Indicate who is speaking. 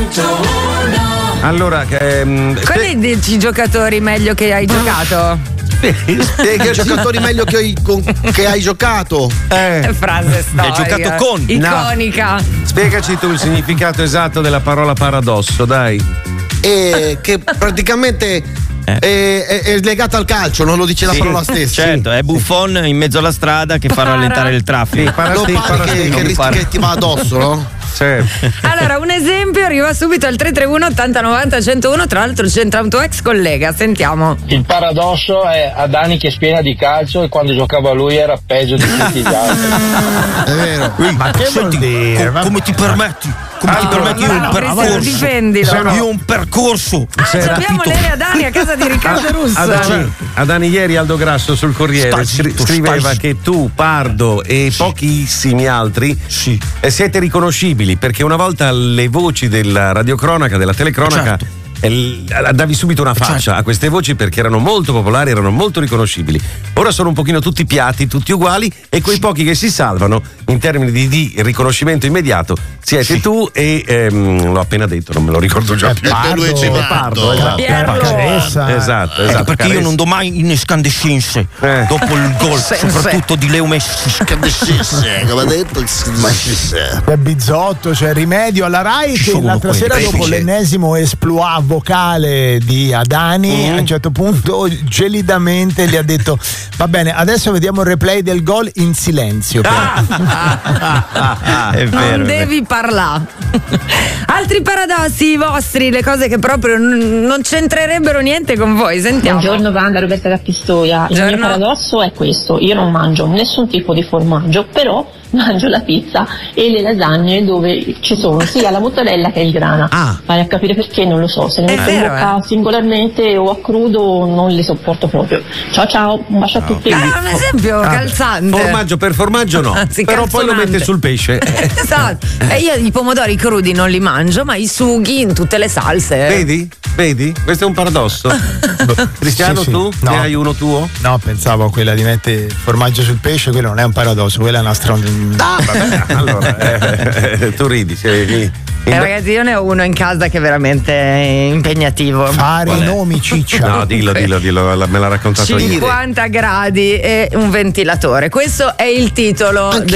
Speaker 1: Allora,
Speaker 2: quali dici i giocatori meglio che hai giocato?
Speaker 3: I giocatori meglio che hai giocato.
Speaker 2: Frase storica.
Speaker 4: Hai giocato con.
Speaker 2: Iconica.
Speaker 1: No. Spiegaci tu il significato esatto della parola paradosso, dai.
Speaker 3: Che praticamente è legata al calcio, non lo dice la parola stessa.
Speaker 4: Certo, è Buffon in mezzo alla strada che fa rallentare il traffico.
Speaker 3: Che ti va addosso, no?
Speaker 1: Certo.
Speaker 2: Allora, un esempio arriva subito al 331 80 90 101. Tra l'altro c'entra un tuo ex collega, sentiamo.
Speaker 5: Il paradosso è Adani che spiega di calcio e quando giocava lui era peggio di tutti gli altri.
Speaker 3: È vero.
Speaker 6: Ma che vuol dire?
Speaker 4: Come ti permetti? Come ti permetti un percorso?
Speaker 2: Difendilo.
Speaker 4: Io un percorso.
Speaker 2: Abbiamo Lele Adani a casa di Riccardo Russo.
Speaker 1: Adani ieri Aldo Grasso sul Corriere scriveva che tu, Pardo e pochissimi altri siete riconoscibili perché una volta le voci della radiocronaca, della telecronaca, davi subito una faccia a queste voci perché erano molto popolari, erano molto riconoscibili. Ora sono un pochino tutti piatti, tutti uguali, e quei pochi che si salvano in termini di riconoscimento immediato siete tu e l'ho appena detto, non me lo ricordo già più.
Speaker 3: Pardo,
Speaker 1: esatto.
Speaker 4: Perché io non do mai in escandescenze dopo il gol, soprattutto di Leo Messi.
Speaker 3: Come ha detto
Speaker 6: c'è Bizzotto, c'è Rimedio alla Rai che l'altra sera dopo l'ennesimo esploit vocale di Adani a un certo punto gelidamente gli ha detto: va bene, adesso vediamo il replay del gol in silenzio.
Speaker 4: È vero,
Speaker 2: non devi parlare. Altri paradossi vostri, le cose che proprio non c'entrerebbero niente con voi, sentiamo.
Speaker 7: Buongiorno banda, Roberta da Pistoia. Il mio paradosso è questo: io non mangio nessun tipo di formaggio, però mangio la pizza e le lasagne dove ci sono sia la mozzarella che il grana. Vai a capire perché, non lo so, se le metto in bocca singolarmente o a crudo non le sopporto proprio. Ciao, un bacio a tutti.
Speaker 2: Un esempio calzante.
Speaker 1: Formaggio per formaggio no.
Speaker 2: Anzi,
Speaker 1: però poi lo mette sul pesce.
Speaker 2: Esatto. Io i pomodori crudi non li mangio, ma i sughi in tutte le salse.
Speaker 1: Vedi? Questo è un paradosso. Cristiano,
Speaker 6: Sì.
Speaker 1: tu?
Speaker 6: No.
Speaker 1: Ne hai uno tuo?
Speaker 6: No, pensavo a quella di mettere formaggio sul pesce, quello non è un paradosso, quella è una
Speaker 1: vabbè, allora tu ridi.
Speaker 2: Ragazzi, io ne ho uno in casa che è veramente impegnativo.
Speaker 6: Fare i nomi, ciccia.
Speaker 1: No, dillo, me l'ha raccontato
Speaker 2: 50 gradi e un ventilatore. Questo è il titolo